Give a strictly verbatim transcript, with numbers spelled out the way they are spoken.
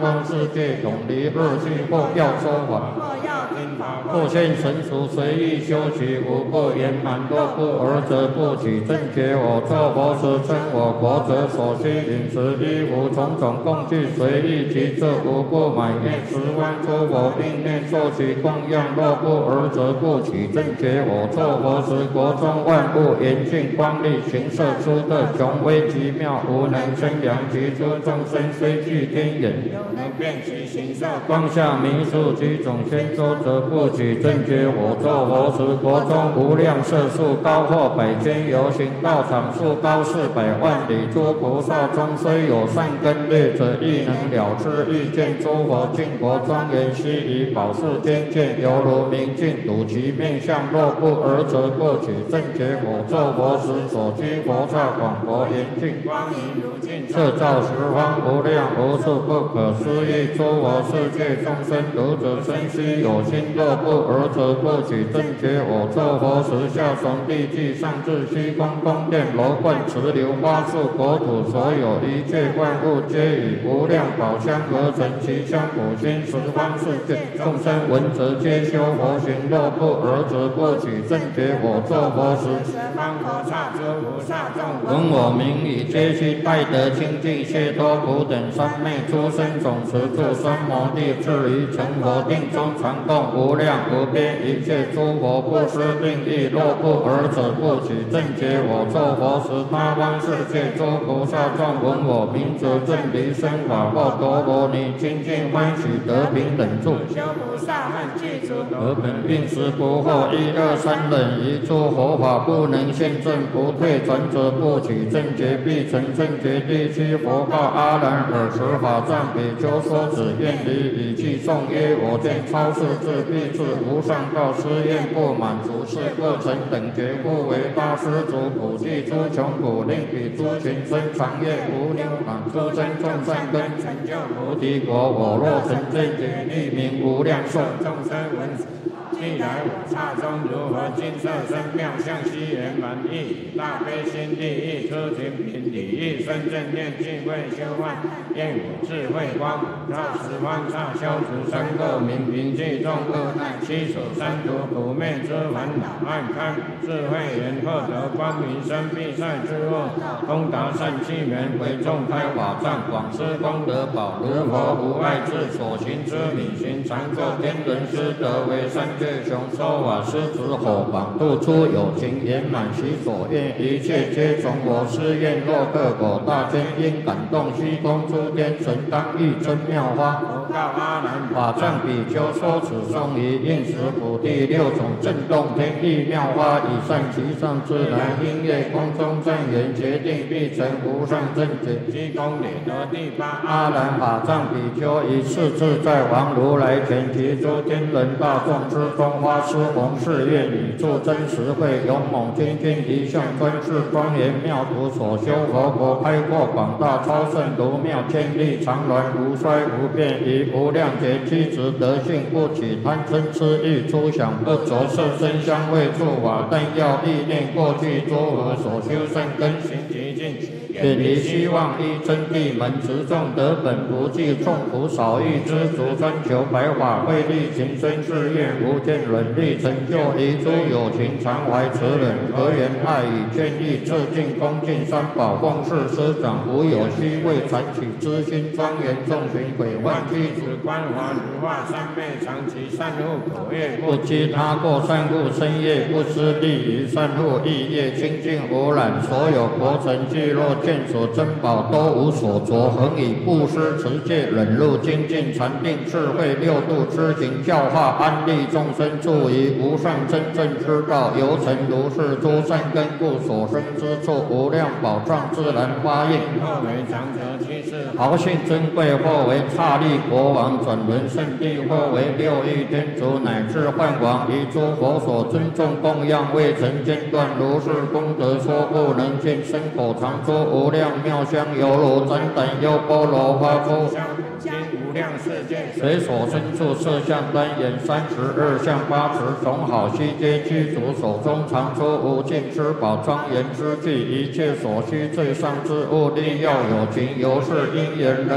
空世界永离恶趣或要说法，或现成熟随意修习，无不圆满若不尔则不取正觉。我作佛时称我国者所需饮食衣服种种供具随意其这无不满愿十方诸佛并念受其供养，若不尔则不取正觉。我作佛时国中万物严净光力行摄出的雄威极妙，无能生扬其诸众生虽具天眼，能辨其形色光下明数几种千周则不取正觉。我作佛时国中无量色数高或百千游行道场数高四百万里，诸菩萨中虽有善根劣者，亦能了知欲见诸佛净佛庄严悉以宝树天见，犹如明镜睹其面相。若不尔则不取正觉。我作佛时所居佛刹广博严净光明如镜，摄照十方无量无数不可思议诸佛世界众生，读者生须有心。若不尔则不取正觉。我作佛时下从地际上至虚空宫殿楼观池流花树国土所有一切万物，皆以无量宝香而成，其香普熏十方世界众生闻则皆修佛行。若不尔则不取正觉。我作佛时十方佛刹诸菩萨众闻我名语，皆须拜得清净解脱苦等三昧诸生总持住三摩地，至于成佛定中传供无量无边一切诸佛不施定意。若不尔则不取正觉。我作佛时他方世界诸菩萨众闻我名则正离生法或多罗尼清净欢喜得平等住，修菩萨恨具足得本并时不惑一二三忍一诸佛法不能现证不退转者不取正觉。必成正觉第七佛告阿难尔时法藏比丘说子愿离以记颂曰：我见超世智必至无上道，施愿不满足是不成等觉，故为大施主普济诸穷苦，令彼诸群生长业无牛满诸生众善根成就菩提国。我若成正觉，立名无量寿众生闻既来我刹中如何金色身妙相悉圆满意，大悲心地意出群品理意生正念净慧修幻，愿我智慧光普照十方刹，消除三垢明明具众恶难，七所三途苦灭之烦恼，暗开智慧眼，获得光明生必赛之恶，通达善气门，为众开法藏，广施功德宝，如佛无碍智所行之理行常作天人师得为三界雄说法师子火榜度出有情圆满其所愿，一切皆从我施愿。若克果大天因感动虚空诸天神，当欲真妙花。佛告阿难法藏比丘说此颂于应时普第六种震动天地妙花，以善其上自然音乐空中正言决定必成无上正觉。积功累得第八阿难法藏比丘以次自在王如来前，提诸天人大众之中花施弘誓愿，以助真实慧勇猛精进一向专制庄严妙土所修佛国，开阔广大超胜如妙天地，常鸾无衰无变，以无量劫七执德性不起贪嗔痴欲，出想不着色身香味触法，但要意念过去诸佛所修善根行极尽，远离希望依真谛门，持众得本不计众苦少欲知足，专求白法慧力情深志愿无间忍力成就，一诸有情常怀慈忍和缘爱语劝义，致敬恭敬三宝奉事师长，无有虚伪传取之心，庄严众群毁幻具子观华如化三昧，长期善护口业，不积他过善护身业，不失利于善护意业，清净无染，所有国城聚落见所珍宝都无所着，恒以布施持戒忍辱精进禅定智慧六度之行教化安利众生，助于无上真正之道，由成如是诸善根故所生之处，无量宝藏自然发应。或为长者居士豪信珍贵，或为刹利国王转轮圣地，或为六欲天竺乃至梵王，以诸佛所尊重供养，未曾间断如是功德说不能尽，身口常说无量妙香，犹如旃檀优波罗花出经无量世界，随所身处色相单眼三十二相八十种好悉皆具足，手中常出无尽之宝庄严之具，一切所需最上之物，力要有情，由是因缘人